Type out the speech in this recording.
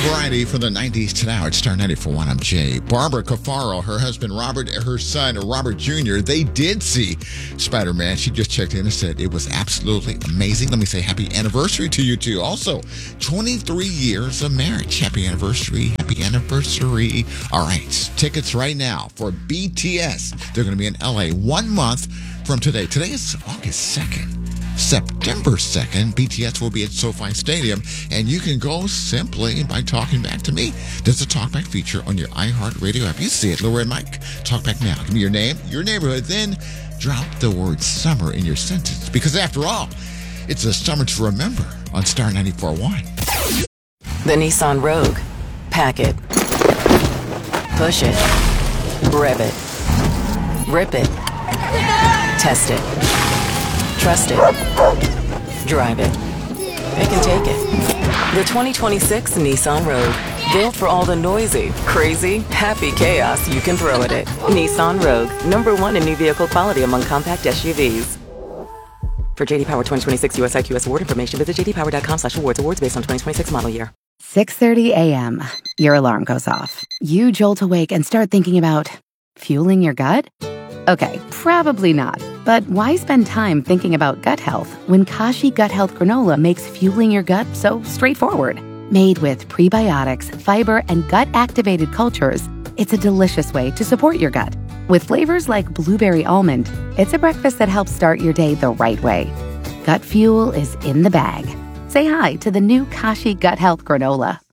variety from the 90s to now. It's Star 94.1. I'm Jay. Barbara Cafaro, her husband Robert, her son Robert Jr., they did see Spider-Man. She just checked in and said it was absolutely amazing. Let me say happy anniversary to you two. Also, 23 years of marriage. Happy anniversary. Happy anniversary. All right. Tickets right now for BTS. They're going to be in LA 1 month from today. Today is August 2nd. September 2nd, BTS will be at SoFi Stadium, and you can go simply by talking back to me. There's a talkback feature on your iHeartRadio app. You see it, Lower and Mike. Talkback now. Give me your name, your neighborhood, then drop the word summer in your sentence. Because after all, it's a summer to remember on Star 94.1. The Nissan Rogue. Pack it. Push it. Rev it. Rip it. Test it. Trust it. Drive it. Pick and take it. The 2026 Nissan Rogue. Built for all the noisy, crazy, happy chaos you can throw at it. Nissan Rogue. #1 in new vehicle quality among compact SUVs. For JD Power 2026 US IQS award information, visit jdpower.com/awards. Awards based on 2026 model year. 6:30 a.m. Your alarm goes off. You jolt awake and start thinking about fueling your gut? Okay, probably not. But why spend time thinking about gut health when Kashi Gut Health Granola makes fueling your gut so straightforward? Made with prebiotics, fiber, and gut-activated cultures, it's a delicious way to support your gut. With flavors like blueberry almond, it's a breakfast that helps start your day the right way. Gut fuel is in the bag. Say hi to the new Kashi Gut Health Granola.